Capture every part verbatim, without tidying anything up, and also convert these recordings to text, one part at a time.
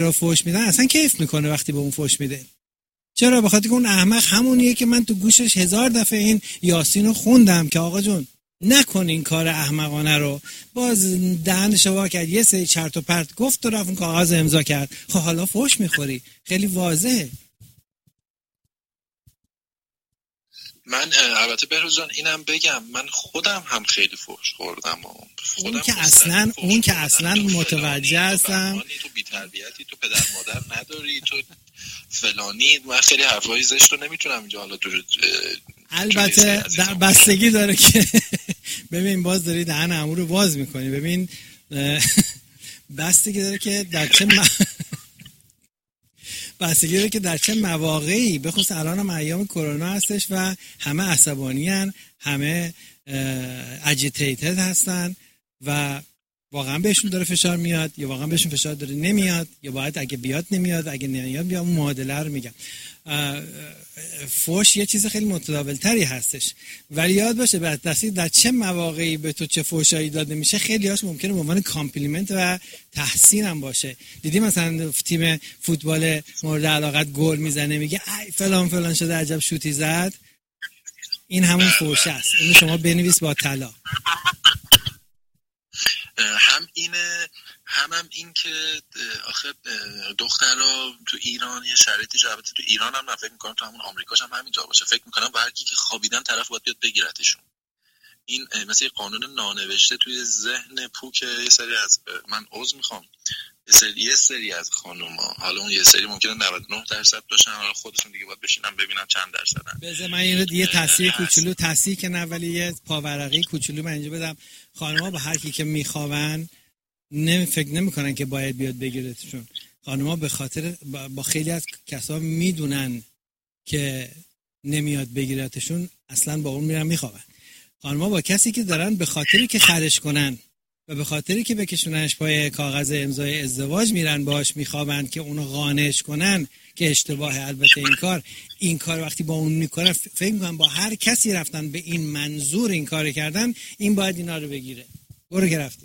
را فوش میدن اصلا کیف میکنه وقتی به اون فوش میده. چرا؟ بخاطر که اون احمق همونیه که من تو گوشش هزار دفعه این یاسین رو خوندم که آقا جون نکن این کار احمقانه رو. باز دهنش وا کرد، یه سری چرت و پرت گفت و رفت اون کاغذ امضا کرد. خب حالا فوش میخوری، خیلی واضحه. من البته بهروز جان اینم بگم، من خودم هم خیلی فحش خوردم. اون که اصلا اون که اصلا متوجه هستم تو بی‌تربیتی، تو پدر مادر نداری، تو فلانی. من خیلی حرفای زشت رو نمیتونم اینجا حالا تو البته در بستگی داره که ببین باز داری دهن عمو رو باز میکنی. ببین بستگی داره که در چه م... بستگی داره که در چه مواقعی، به خصوص الان هم ایام کرونا هستش و همه عصبانی هن، همه اجیتیتد هستن و واقعا بهشون داره فشار میاد یا واقعا بهشون فشار داره نمیاد، یا باید اگه بیاد نمیاد، اگه نمیاد بیا اون معادله رو میگم. فوش یه چیز خیلی متداول تری هستش، ولی یاد باشه بعد دستی در چه مواقعی به تو چه فوشایی داده میشه خیلی هاش ممکنه به عنوان کامپلیمنت و تحسین هم باشه. دیدی مثلا تیم فوتبال مورد علاقت گل میزنه میگه ای فلان فلان شده عجب شوتی زد، این همون فوش است. اونو شما بنویس با طلا. هم اینه هم هم این که آخه دخترها تو ایران یه شرایطی البته تو ایران هم، من فکر میکنم تو همون آمریکاش هم همینطور باشه، فکر میکنم با هر کی که خوابیدن طرف باید بیاد بگیرتشون. این مثل قانون نانوشته توی ذهن پوک یه سری از، من عذر میخوام، یه سری یه سری از خانوما، حالا اون یه سری ممکنه نود و نه درصد باشن، حالا خودشون دیگه باید بشینن ببینم چند درصدن. بذار من اینو یه تصحیح کوچولو تصحیح که نه ولی یه پاورقی کوچولو من اینجا بدم. خانوما با هر کی که میخوابن نمی فکر نمیکنن که باید بیاد بگیرتشون. خانوما به خاطر با خیلی از کسا میدونن که نمیاد بگیرتشون، اصلا با اون میرن میخوابن. خانوما با کسی که دارن به خاطری که خرش کنن و به خاطری که بکشوننش پای کاغذ امضای ازدواج میرن باهاش میخوابن که اونو قانعش کنن که اشتباهه. البته این کار این کار وقتی با اون میکنن فکر میکنن با هر کسی رفتن به این منظور این کار کردن، این باید اینا رو بگیره. برو که رفتی.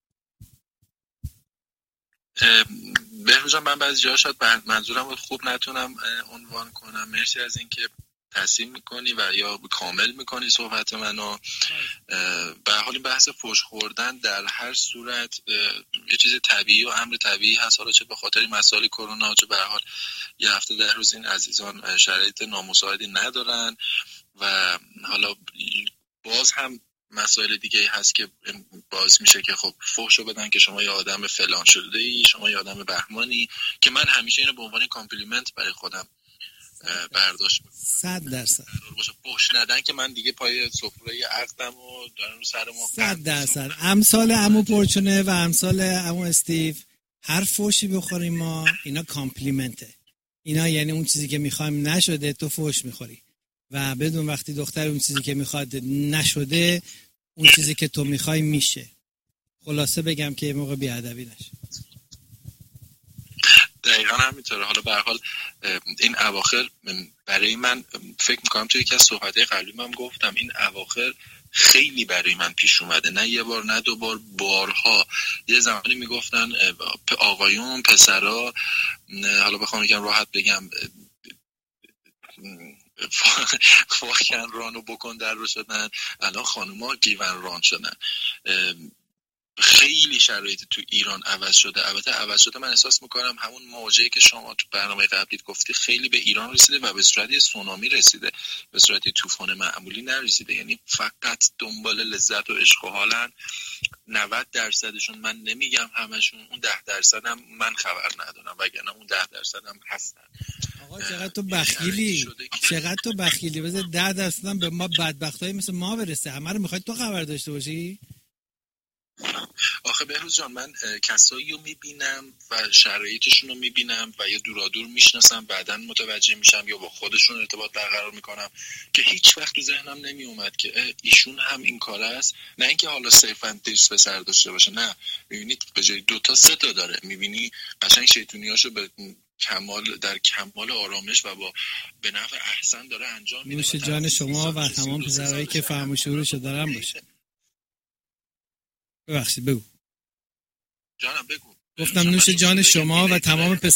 بهروزم من بعضی جاها شاید منظورم رو خوب نتونم عنوان کنم. مرسی از اینکه تصحیح میکنی و یا کامل میکنی صحبت منو. به حال این بحث فحش خوردن در هر صورت یه چیز طبیعی و امر طبیعی هست، حالا چه به خاطر مسائل کرونا چه به حال یه هفته ده روز این عزیزان شرایط نامساعدی ندارن و حالا باز هم مسائل دیگه هست که باز میشه که خب فحشو بدن که شما یه آدم فلان شده ای، شما یه آدم بهمانی، که من همیشه اینو به عنوان کامپلیمنت برای خودم برداشت میکنم. صد درصد فحش ندن که من دیگه پای سفره عقدم و دارم رو سر ما. صد درصد امثال عمو پرچونه و امثال عمو استیو هر فحشی بخوریم ما اینا کامپلیمنته. اینا یعنی اون چیزی که میخوایم نشده تو فحش میخوری و بدون وقتی دختر اون چیزی که میخواد نشده اون چیزی که تو میخوای میشه. خلاصه بگم که یه موقع بیادبی نشه. دقیقا همینطوره. حالا به هر حال این اواخر برای من فکر میکنم توی یکی از صحبت‌های قبلی من گفتم این اواخر خیلی برای من پیش اومده، نه یه بار نه دو بار، بارها. یه زمانی میگفتن آقایون پسرا، حالا بخوام یکم راحت بگم، فاکن رانو بکن در رو شدن، الان خانوما گیون ران شدن. خیلی شرایط تو ایران عوض شده. البته عوض شده من احساس میکنم همون موجهی که شما تو برنامه قبلیت گفتی خیلی به ایران رسیده و به صورت یه سونامی رسیده، به صورت طوفان معمولی نرسیده. یعنی فقط دنبال لذت و عشق و حالن. نود درصدشون، من نمیگم همشون، اون ده درصد هم من خبر ندارم، وگرنه اون ده درصد هم هستن. آقا چقدر تو بخیلی، چقدر تو بخیلی. بذار ده درصد هم به ما بدبختایی مثل ما برسه. همه رو میخوای تو خبر داشته باشی؟ آخه بهروز جان من کسایی رو میبینم و شرایطشون رو میبینم و یا دورادور میشناسم، بعداً متوجه میشم یا با خودشون ارتباط برقرار میکنم که هیچ وقت تو ذهنم نمیومد که ایشون هم این کار است. نه اینکه حالا صرفاً دوست پسر داشته باشه، نه، میبینید به جای دو تا سه تا داره، میبینی قشنگ شیطونیاشو به کمال در کمال آرامش و با به نحو احسن داره انجام میده. نوش جان شما و تمام پسرایی که فهم و شعورشو دارن باشه. ببخشید بگو. جانم بگو. گفتم نوش جان شما و تمام